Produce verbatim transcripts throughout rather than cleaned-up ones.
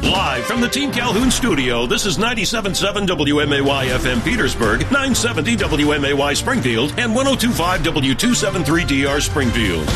Live from the Team Calhoun studio, this is ninety-seven point seven W M A Y F M Petersburg, nine seventy W M A Y Springfield, and one oh two point five W two seventy-three D R Springfield.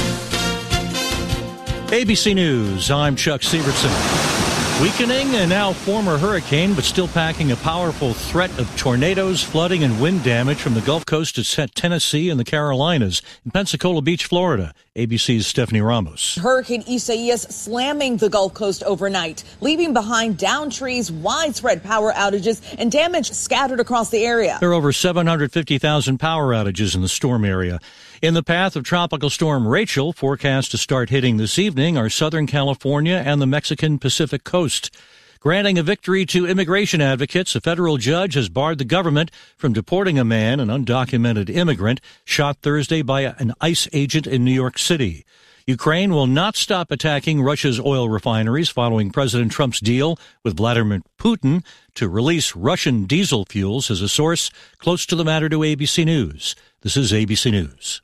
A B C News, I'm Chuck Severson. Weakening and now former hurricane, but still packing a powerful threat of tornadoes, flooding, and wind damage from the Gulf Coast to Tennessee and the Carolinas. In Pensacola Beach, Florida, A B C's Stephanie Ramos. Hurricane Isaias slamming the Gulf Coast overnight, leaving behind downed trees, widespread power outages, and damage scattered across the area. There are over seven hundred fifty thousand power outages in the storm area. In the path of Tropical Storm Rachel, forecast to start hitting this evening, are Southern California and the Mexican Pacific Coast. Granting a victory to immigration advocates, a federal judge has barred the government from deporting a man, an undocumented immigrant, shot Thursday by an ICE agent in New York City. Ukraine will not stop attacking Russia's oil refineries following President Trump's deal with Vladimir Putin to release Russian diesel fuels, says a source close to the matter to A B C News. This is A B C News.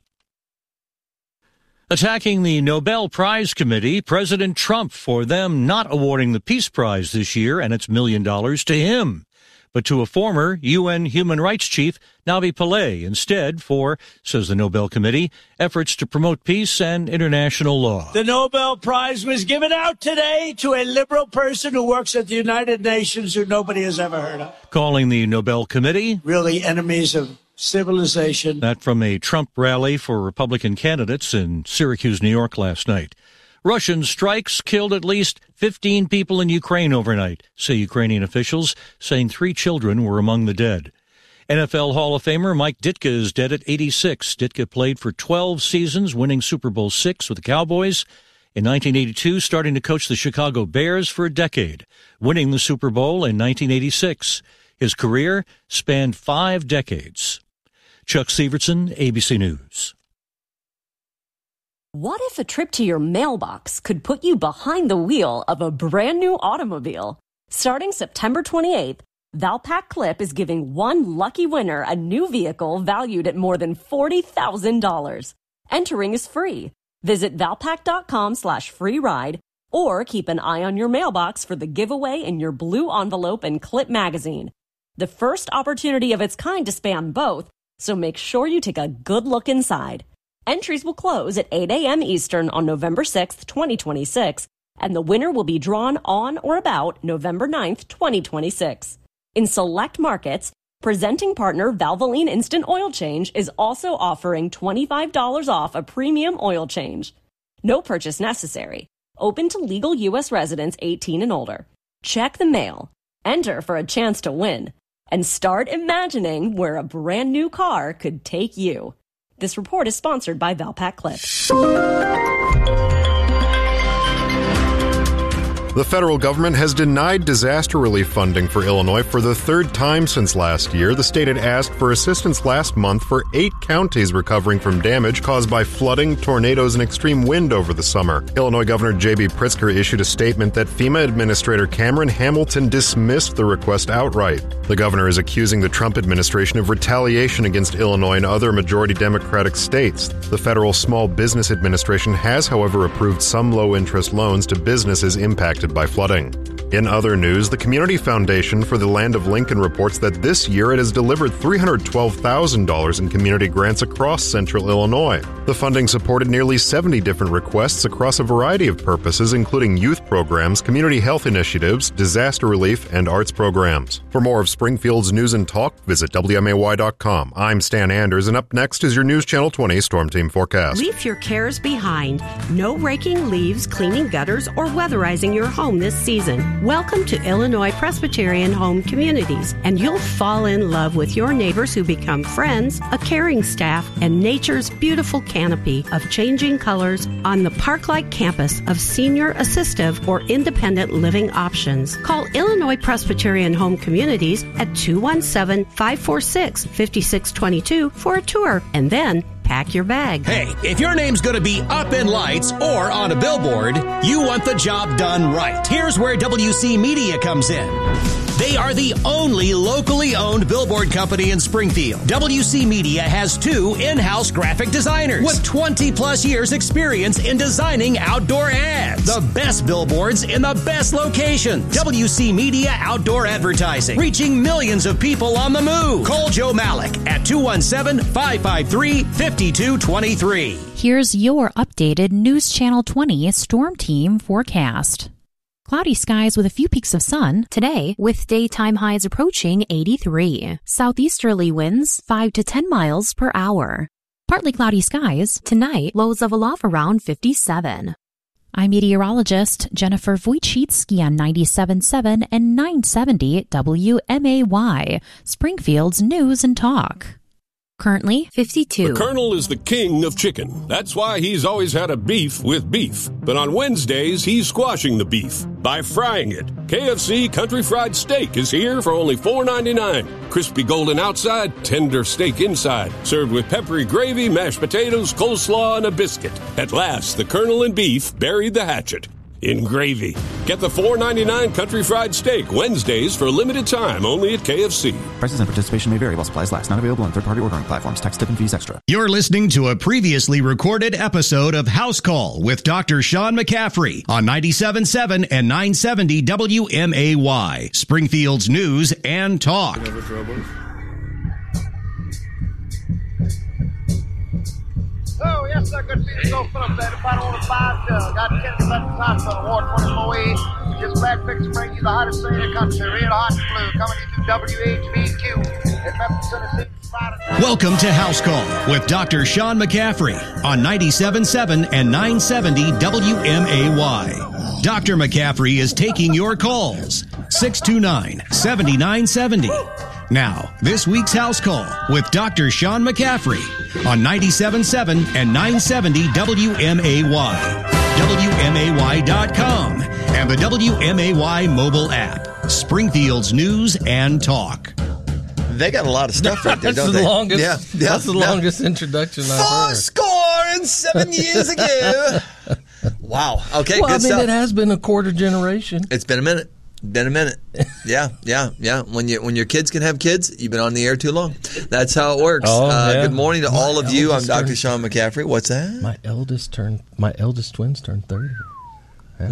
Attacking the Nobel Prize Committee, President Trump for them not awarding the Peace Prize this year and its million dollars to him, but to a former U N human rights chief, Navi Pillay, instead for, says the Nobel Committee, efforts to promote peace and international law. The Nobel Prize was given out today to a liberal person who works at the United Nations who nobody has ever heard of. Calling the Nobel Committee really enemies of civilization. That from a Trump rally for Republican candidates in Syracuse, New York last night. Russian strikes killed at least fifteen people in Ukraine overnight, say Ukrainian officials, saying three children were among the dead. N F L Hall of Famer Mike Ditka is dead at eighty-six. Ditka played for twelve seasons, winning Super Bowl six with the Cowboys. In nineteen eighty-two, starting to coach the Chicago Bears for a decade, winning the Super Bowl in nineteen eighty-six. His career spanned five decades. Chuck Severson, A B C News. What if a trip to your mailbox could put you behind the wheel of a brand new automobile? Starting September twenty-eighth, Valpak Clip is giving one lucky winner a new vehicle valued at more than forty thousand dollars. Entering is free. Visit valpak.com slash free ride or keep an eye on your mailbox for the giveaway in your blue envelope and Clip magazine. The first opportunity of its kind to span both, so make sure you take a good look inside. Entries will close at eight a.m. Eastern on November sixth, twenty twenty-six, and the winner will be drawn on or about November ninth, twenty twenty-six. In select markets, presenting partner Valvoline Instant Oil Change is also offering twenty-five dollars off a premium oil change. No purchase necessary. Open to legal U S residents eighteen and older. Check the mail. Enter for a chance to win. And start imagining where a brand new car could take you. This report is sponsored by Valpak Clip. The federal government has denied disaster relief funding for Illinois for the third time since last year. The state had asked for assistance last month for eight counties recovering from damage caused by flooding, tornadoes, and extreme wind over the summer. Illinois Governor J B Pritzker issued a statement that FEMA Administrator Cameron Hamilton dismissed the request outright. The governor is accusing the Trump administration of retaliation against Illinois and other majority Democratic states. The Federal Small Business Administration has, however, approved some low-interest loans to businesses impacted by flooding. In other news, the Community Foundation for the Land of Lincoln reports that this year it has delivered three hundred twelve thousand dollars in community grants across central Illinois. The funding supported nearly seventy different requests across a variety of purposes, including youth programs, community health initiatives, disaster relief, and arts programs. For more of Springfield's news and talk, visit W M A Y dot com. I'm Stan Anders, and up next is your News Channel twenty Storm Team forecast. Leave your cares behind. No raking leaves, cleaning gutters, or weatherizing your home this season. Welcome to Illinois Presbyterian Home Communities, and you'll fall in love with your neighbors who become friends, a caring staff, and nature's beautiful canopy of changing colors on the park-like campus of senior assistive or independent living options. Call Illinois Presbyterian Home Communities at two one seven, five four six, five six two two for a tour, and then pack your bag. Hey, if your name's going to be up in lights or on a billboard, you want the job done right. Here's where W C Media comes in. They are the only locally owned billboard company in Springfield. W C Media has two in-house graphic designers with twenty plus years experience in designing outdoor ads. The best billboards in the best locations. W C Media Outdoor Advertising, reaching millions of people on the move. Call Joe Malik at two one seven, five five three, five two two three. Here's your updated News Channel twenty Storm Team forecast. Cloudy skies with a few peaks of sun today, with daytime highs approaching eighty-three. Southeasterly winds five to ten miles per hour. Partly cloudy skies tonight, lows of aloft around fifty-seven. I'm meteorologist Jennifer Wojcicki on ninety-seven point seven and nine seventy W M A Y, Springfield's News and Talk. Currently fifty-two. The Colonel is the king of chicken. That's why he's always had a beef with beef. But on Wednesdays, he's squashing the beef by frying it. K F C Country Fried Steak is here for only four ninety-nine. Crispy golden outside, tender steak inside. Served with peppery gravy, mashed potatoes, coleslaw, and a biscuit. At last, the Colonel and beef buried the hatchet in gravy. Get the four ninety-nine Country Fried Steak Wednesdays for a limited time only at K F C. Prices and participation may vary while supplies last. Not available on third-party ordering platforms. Tax, tip, and fees extra. You're listening to a previously recorded episode of House Call with Doctor Sean McCaffrey on ninety-seven point seven and nine seventy W M A Y, Springfield's News and Talk. Oh, yes, sir. Good to see you. Go Phillips there. About on the five jug. Got Kennedy Metropolitan Hospital, Ward twenty-four E. Just back fix to bring you the hottest thing in the country. Real hot and blue. Coming to you W H B Q in Memphis, Tennessee. Welcome to House Call with Doctor Sean McCaffrey on ninety-seven point seven and nine seventy W M A Y. Doctor McCaffrey is taking your calls. six two nine, seven nine seven zero. Now, this week's House Call with Doctor Sean McCaffrey on ninety-seven point seven and nine seventy W M A Y, W M A Y dot com, and the W M A Y mobile app, Springfield's News and Talk. They got a lot of stuff right there, that's don't the they? Longest, yeah, yeah, that's the yeah. longest introduction I've Four heard. score and seven years ago. Wow. Okay, well, good I mean, stuff. it has been a quarter generation. It's been a minute. Been a minute. Yeah, yeah, yeah. When you when your kids can have kids, you've been on the air too long. That's how it works. Oh, uh, yeah. Good morning to My all of you. I'm Doctor turned, Sean McCaffrey. What's that? My eldest turned. My eldest twins turned thirty. Yeah.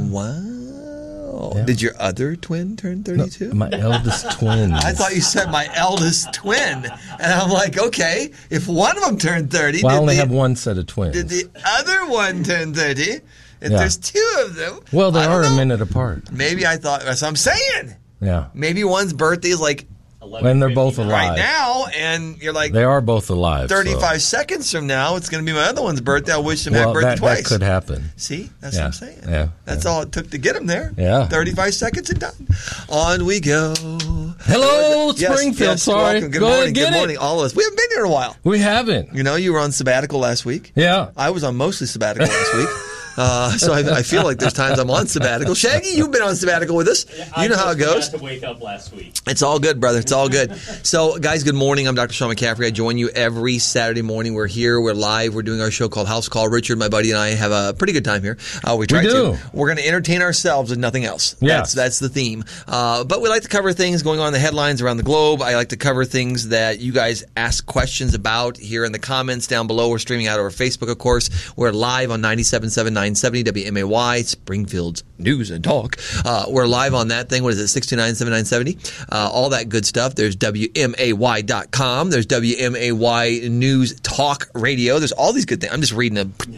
Wow. Yeah. Did your other twin turn thirty-two? No, my eldest twin. I thought you said my eldest twin, and I'm like, okay, if one of them turned thirty, well, I did only the, have one set of twins. Did the other one turn thirty? If Yeah. there's two of them, Well, they I are don't a know. minute apart. Maybe I thought that's what I'm saying. Yeah. Maybe one's birthday is like And they're both alive. right now, and you're like They are both alive. so- thirty-five seconds from now, it's going to be my other one's birthday. I'll wish him Well, happy birthday that, twice. that could happen. See, that's Yeah. what I'm saying. Yeah. That's all it took to get him there. Yeah. thirty-five seconds and done. On we go. Hello, Yes, Springfield. yes, Sorry. welcome. Good Go ahead, morning. get Good it. morning, all of us. We haven't been here in a while. We haven't. You know, you were on sabbatical last week. Yeah. I was on mostly sabbatical last week. Uh, so I, I feel like there's times I'm on sabbatical. Shaggy, you've been on sabbatical with us. You know how it goes. I had to wake up last week. It's all good, brother. It's all good. So, guys, good morning. I'm Doctor Sean McCaffrey. I join you every Saturday morning. We're here. We're live. We're doing our show called House Call. Richard, my buddy, and I have a pretty good time here. Uh, we try We do. to. We're going to entertain ourselves and nothing else. Yes. That's, that's the theme. Uh, but we like to cover things going on in the headlines around the globe. I like to cover things that you guys ask questions about here in the comments down below. We're streaming out over Facebook, of course. We're live on ninety-seven point seven, nine seventy W M A Y, Springfield's News and Talk. Uh, we're live on that thing. What is it? six two nine, seven nine seven zero. Uh, all that good stuff. There's W M A Y dot com. There's W M A Y News Talk Radio. There's all these good things. I'm just reading a.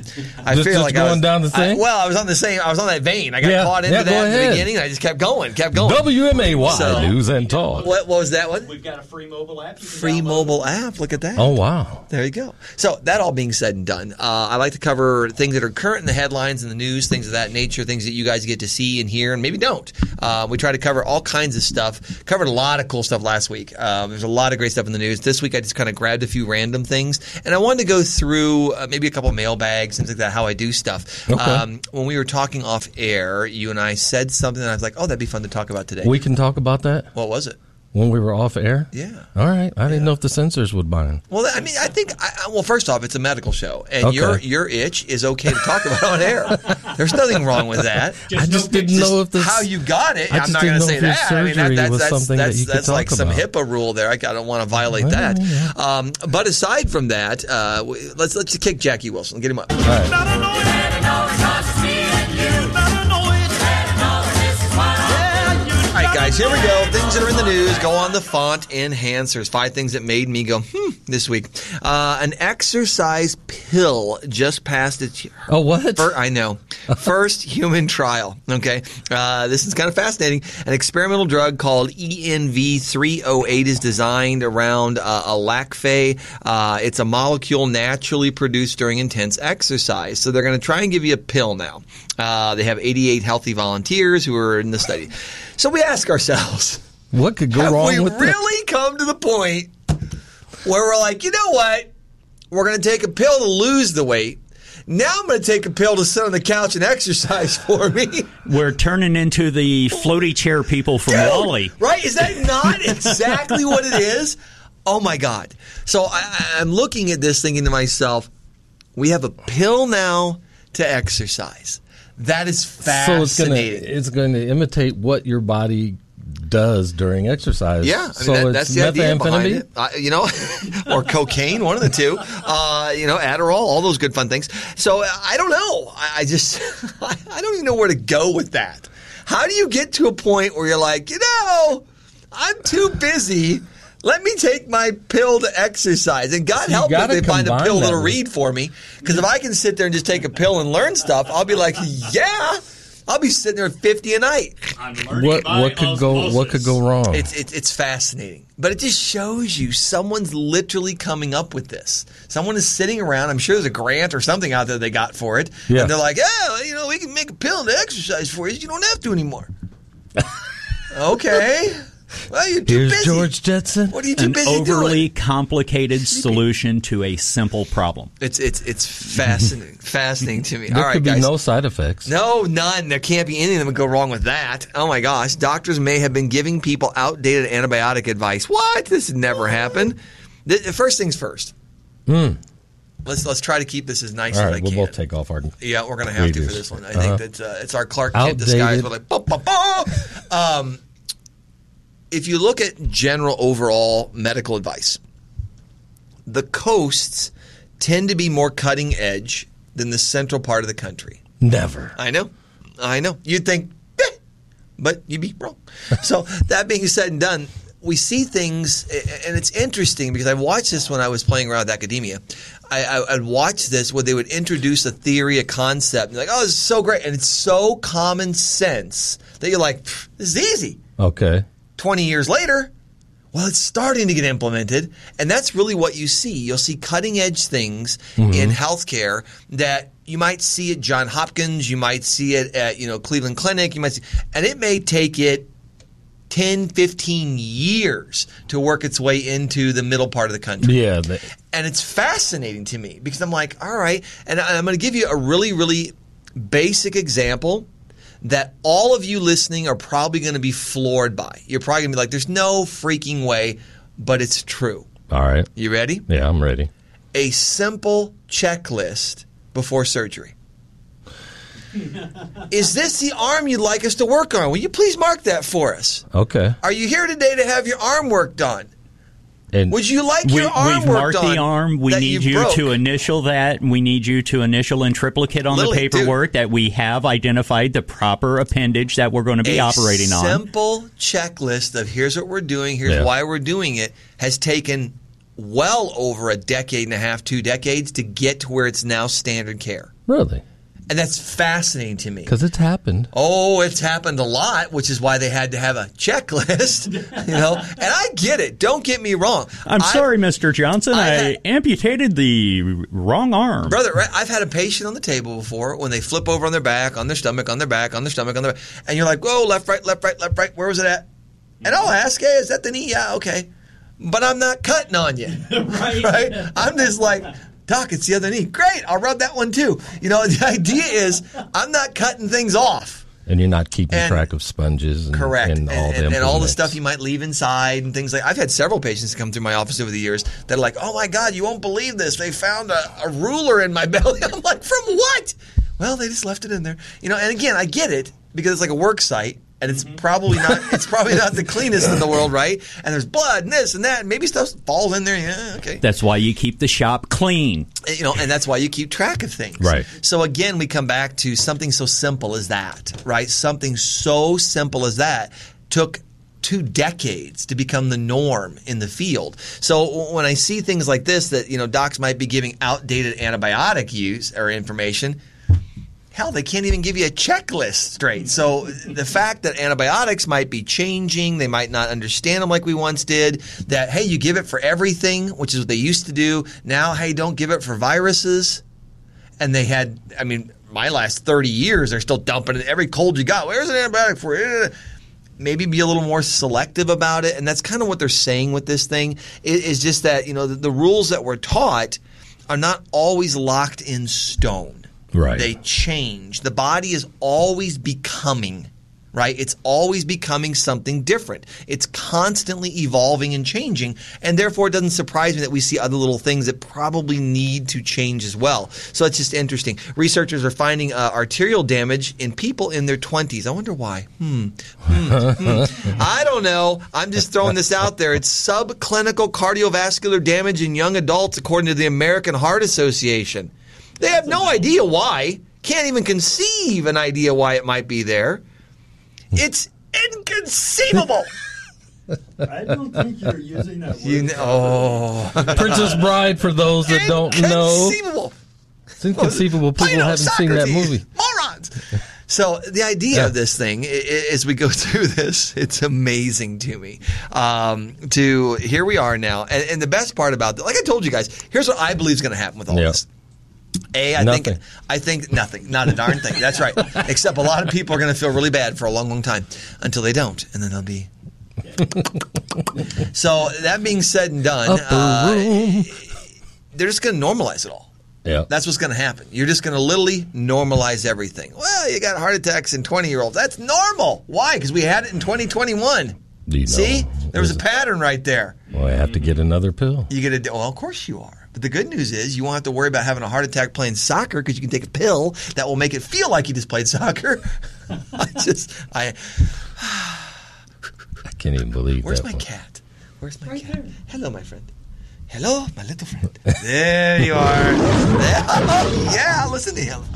I Just- feel just like I going was, down the I, thing? well, I was on the same. I was on that vein. I got Yeah, caught into yeah, go that in the ahead. beginning. And I just kept going, kept going. W M A Y So- News and Talk. What, what was that one? We've got a free mobile app. You can Free download. mobile app. Look at that. Oh, wow. There you go. So that all being said and done, uh, I like to cover things that are current in the headlines and the news, things of that nature, things that you guys get to see and hear and maybe don't. Uh, we try to cover all kinds of stuff. Covered a lot of cool stuff last week. Um, there's a lot of great stuff in the news. This week I just kind of grabbed a few random things, and I wanted to go through uh, maybe a couple of mailbags, things like that, how I do stuff. Okay. Um, when we were talking off air, you and I said something, and I was like, oh, that'd be fun to talk about today. We can talk about that. What was it? When we were off air? Yeah. All right. I didn't know if the censors would mind. Well, I mean, I think, I, well, first off, it's a medical show, and Okay. your your itch is okay to talk about on air. There's nothing wrong with that. I just didn't know if this... How you got it, I I'm just not didn't going to know say if your that. I mean, that, surgery that's was that's, something that that's, you could that's like talk some about. HIPAA rule there. I, I don't want to violate that. Um, but aside from that, uh, we- let's let's kick Jackie Wilson. Get him up. All right. All right, guys, here we go. Things that are in the news. Go on the font enhancers. Five things that made me go, hmm, this week. Uh, an exercise pill just passed its... Oh, what? Fir- I know. First human trial, okay? Uh, this is kind of fascinating. An experimental drug called E N V three oh eight is designed around uh, a lactate. Uh, it's a molecule naturally produced during intense exercise. So they're going to try and give you a pill now. Uh, they have eighty-eight healthy volunteers who are in the study. So we ask ourselves, what could go have wrong we with really that? come to the point where we're like, you know what? We're going to take a pill to lose the weight. Now I'm going to take a pill to sit on the couch and exercise for me. We're turning into the floaty chair people from Dude, Wall-E. Right? Is that not exactly what it is? Oh, my God. So I, I'm looking at this thinking to myself, we have a pill now to exercise. That is fascinating. So it's going to imitate what your body does during exercise. Yeah, I mean, so that, it's that's the idea behind methamphetamine? it. Uh, you know, or cocaine, one of the two. Uh, you know, Adderall, all those good fun things. So uh, I don't know. I, I just, I don't even know where to go with that. How do you get to a point where you're like, you know, I'm too busy. Let me take my pill to exercise. And God You help me if gotta they find a combine pill that that'll with- read for me. Because if I can sit there and just take a pill and learn stuff, I'll be like, yeah, I'll be sitting there at fifty a night. What what could go what could go wrong? It's, it's it's fascinating, but it just shows you someone's literally coming up with this. Someone is sitting around. I'm sure there's a grant or something out there they got for it, Yeah. and they're like, "Yeah, you know, we can make a pill to exercise for you. You don't have to anymore." Okay. Well, you're too Here's busy. George Jetson. What are you too An busy overly doing? complicated solution to a simple problem. It's it's it's fascinating, fascinating to me. There All right, could be guys. no side effects. No, none. There can't be anything that would go wrong with that. Oh my gosh. Doctors may have been giving people outdated antibiotic advice. What? This has never happened. The, the first things first. Hmm. Let's let's try to keep this as nice All as right, I we'll can. both take off our. Yeah, we're going to have to for readers. this one. I Uh-huh. think that uh, it's our Clark Kent disguise. Outdated. We're like, bah, bah, bah. Um, if you look at general overall medical advice, the coasts tend to be more cutting edge than the central part of the country. Never. I know. I know. You'd think, eh, but you'd be wrong. So that being said and done, we see things, and it's interesting because I watched this when I was playing around with academia. I, I, I'd watch this where they would introduce a theory, a concept, and like, oh, this is so great. And it's so common sense that you're like, this is easy. Okay. twenty years later, well, it's starting to get implemented, and that's really what you see. You'll see cutting-edge things Mhm. in healthcare that you might see at Johns Hopkins, you might see it at, you know, Cleveland Clinic, you might see, and it may take it ten, fifteen years to work its way into the middle part of the country. Yeah. the- And it's fascinating to me because I'm like, all right, and I'm going to give you a really, really basic example that all of you listening are probably going to be floored by. You're probably going to be like, there's no freaking way, but it's true. All right. You ready? Yeah, I'm ready. A simple checklist before surgery. Is this the arm you'd like us to work on? Will you please mark that for us? Okay. Are you here today to have your arm worked on? And Would you like We, your arm we've worked marked on the arm. We that need you you broke? to initial that. We need you to initial in triplicate on Literally, the paperwork that we have identified the proper appendage that we're going to be a operating on. simple checklist of here's what we're doing, here's Yeah. why we're doing it, has taken well over a decade and a half, two decades to get to where it's now standard care. Really? And that's fascinating to me. Because it's happened. Oh, it's happened a lot, which is why they had to have a checklist, you know. And I get it. Don't get me wrong. I'm I- sorry, Mister Johnson. I, had- amputated the wrong arm. Brother, right, I've had a patient on the table before when they flip over on their back, on their stomach, on their back, on their stomach, on their back, and you're like, whoa, left, right, left, right, left, right. Where was it at? And I'll ask, hey, is that the knee? Yeah, okay. But I'm not cutting on you. right. right? I'm just like, Doc, it's the other knee. Great, I'll rub that one too. You know, the idea is I'm not cutting things off. And you're not keeping And- track of sponges and, Correct. and all and, the and all the implements. stuff you might leave inside and things like I've had several patients come through my office over the years that are like, oh my God, you won't believe this. They found a, a ruler in my belly. I'm like, from what? Well, they just left it in there. You know, and again, I get it because it's like a work site. And it's probably not it's probably not the cleanest in the world, right? And there's blood and this and that. And maybe stuff falls in there. Yeah, okay. That's why you keep the shop clean. You know, and that's why you keep track of things. Right. So again, we come back to something so simple as that, right? Something so simple as that took two decades to become the norm in the field. So when I see things like this, that, you know, docs might be giving outdated antibiotic use or information, hell, they can't even give you a checklist straight. So the fact that antibiotics might be changing, they might not understand them like we once did, that, hey, you give it for everything, which is what they used to do. Now, hey, don't give it for viruses. And they had, I mean, my last thirty years, they're still dumping it. Every cold you got, where's an antibiotic for it? Maybe be a little more selective about it. And that's kind of what they're saying with this thing, is just that, you know, the, the rules that we're taught are not always locked in stone. Right. They change. The body is always becoming, right? It's always becoming something different. It's constantly evolving and changing, and therefore it doesn't surprise me that we see other little things that probably need to change as well. So it's just interesting. Researchers are finding uh, arterial damage in people in their twenties. I wonder why. Hmm. Hmm. hmm. I don't know. I'm just throwing this out there. It's subclinical cardiovascular damage in young adults, according to the American Heart Association. They have no idea why. Can't even conceive an idea why it might be there. It's inconceivable. I don't think you're using that word. You know, oh. Princess Bride, for those that don't know. Inconceivable. It's inconceivable. People Plato, haven't seen that Socrates, movie. Morons. So the idea Yeah. of this thing, i- i- as we go through this, it's amazing to me. Um, to here we are now, and, and the best part about it, like I told you guys, here's what I believe is going to happen with all Yeah. this. A, I Nothing. think I think nothing, not a darn thing. That's right. Except a lot of people are going to feel really bad for a long, long time until they don't, and then they'll be. So that being said and done, uh, they're just going to normalize it all. Yeah. That's what's going to happen. You're just going to literally normalize everything. Well, you got heart attacks in twenty-year-olds. That's normal. Why? Because we had it in twenty twenty-one. Do you know? See? There was a pattern right there. Well, I have to get another pill. You get a well, of course you are. But the good news is you won't have to worry about having a heart attack playing soccer because you can take a pill that will make it feel like you just played soccer. I just, I. I can't even believe Where's that my one. cat? Where's my cat? Hello, my friend. Hello, my little friend. There you are. There. Oh, yeah, listen to him.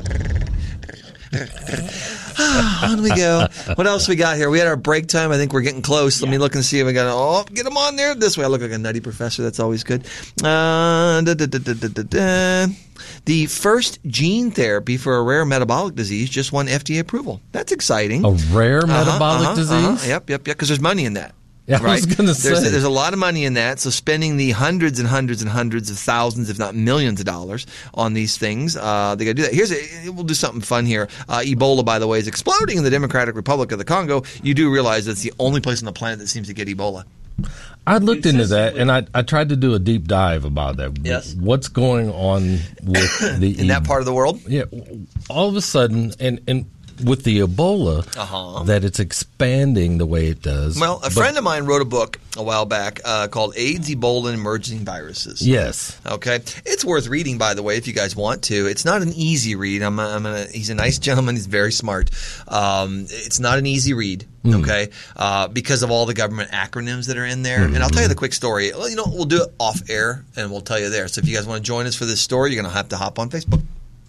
On we go. What else we got here? We had our break time. I think we're getting close. Let me look and see if we got. Oh, get them on there. This way, I look like a nutty professor. That's always good. Uh, da, da, da, da, da, da, da. The first gene therapy for a rare metabolic disease just won F D A approval. That's exciting. A rare Uh-huh, metabolic uh-huh, disease? uh-huh. Yep, yep, yep. Because there's money in that. Yeah, I was gonna there's, say. there's a lot of money in that. So spending the hundreds and hundreds and hundreds of thousands, if not millions of dollars on these things, uh, they got to do that. Here's a, we'll do something fun here. Uh, Ebola, by the way, is exploding in the Democratic Republic of the Congo. You do realize that's the only place on the planet that seems to get Ebola. I looked into that, and I, I tried to do a deep dive about that. Yes. What's going on with the In that part of the world? Yeah. All of a sudden, and, and with the Ebola, Uh-huh. that it's expanding the way it does. Well, a But- friend of mine wrote a book a while back uh, called AIDS, Ebola, and Emerging Viruses. Yes. Okay. It's worth reading, by the way, if you guys want to. It's not an easy read. I'm, I'm gonna, he's a nice gentleman. He's very smart. Um, it's not an easy read, Mm. okay, uh, because of all the government acronyms that are in there. Mm-hmm. And I'll tell you the quick story. Well, you know, we'll do it off air, and we'll tell you there. So if you guys want to join us for this story, you're going to have to hop on Facebook.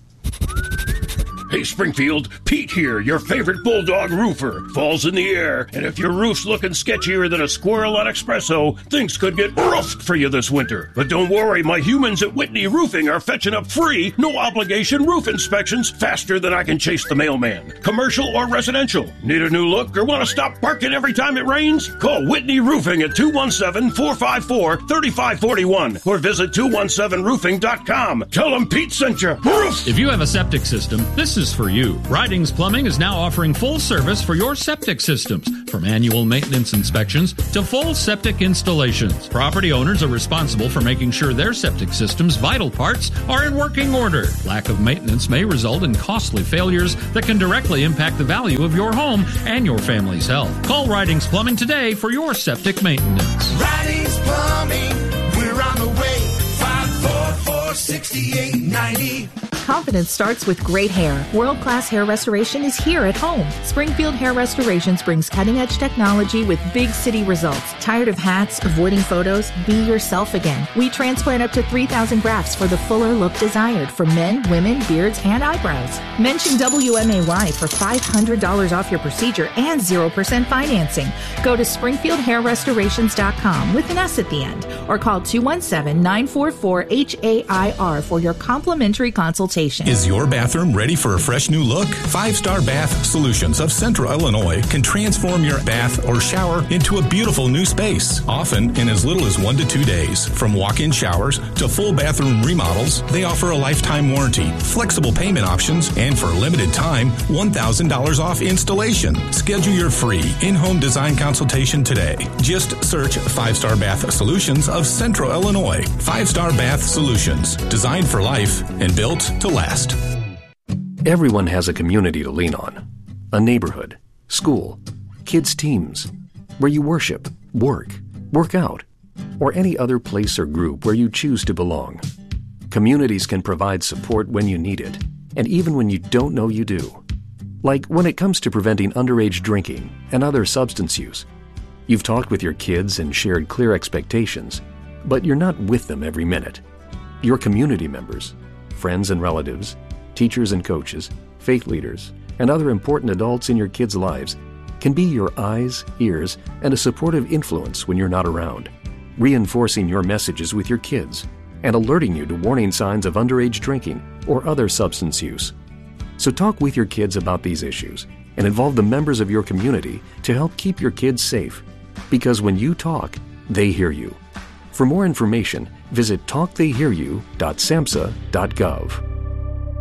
Hey, Springfield, Pete here, your favorite bulldog roofer. Fall's in the air, and if your roof's looking sketchier than a squirrel on espresso, things could get roughed for you this winter. But don't worry, my humans at Whitney Roofing are fetching up free, no-obligation roof inspections faster than I can chase the mailman. Commercial or residential. Need a new look or want to stop barking every time it rains? Call Whitney Roofing at two one seven, four five four, three five four one or visit two one seven roofing dot com. Tell them Pete sent you. Roof! If you have a septic system, this is is for you. Ridings Plumbing is now offering full service for your septic systems, from annual maintenance inspections to full septic installations. Property owners are responsible for making sure their septic system's vital parts are in working order. Lack of maintenance may result in costly failures that can directly impact the value of your home and your family's health. Call Ridings Plumbing today for your septic maintenance. Ridings Plumbing, we're on the way. five four four, six eight nine zero. Confidence starts with great hair. World-class hair restoration is here at home. Springfield Hair Restorations brings cutting-edge technology with big city results. Tired of hats, avoiding photos? Be yourself again. We transplant up to three thousand grafts for the fuller look desired for men, women, beards, and eyebrows. Mention W M A Y for five hundred dollars off your procedure and zero percent financing. Go to springfield hair restorations dot com with an S at the end or call two one seven, nine four four, H A I R for your complimentary consultation. Is your bathroom ready for a fresh new look? Five Star Bath Solutions of Central Illinois can transform your bath or shower into a beautiful new space, often in as little as one to two days. From walk-in showers to full bathroom remodels, they offer a lifetime warranty, flexible payment options, and for a limited time, one thousand dollars off installation. Schedule your free in-home design consultation today. Just search Five Star Bath Solutions of Central Illinois. Five Star Bath Solutions, designed for life and built to last. Everyone has a community to lean on. A neighborhood, school, kids' teams, where you worship, work, work out, or any other place or group where you choose to belong. Communities can provide support when you need it, and even when you don't know you do. Like when it comes to preventing underage drinking and other substance use. You've talked with your kids and shared clear expectations, but you're not with them every minute. Your community members, friends and relatives, teachers and coaches, faith leaders, and other important adults in your kids' lives can be your eyes, ears, and a supportive influence when you're not around, reinforcing your messages with your kids and alerting you to warning signs of underage drinking or other substance use. So talk with your kids about these issues and involve the members of your community to help keep your kids safe. Because when you talk, they hear you. For more information, visit talk they hear you dot samhsa dot gov.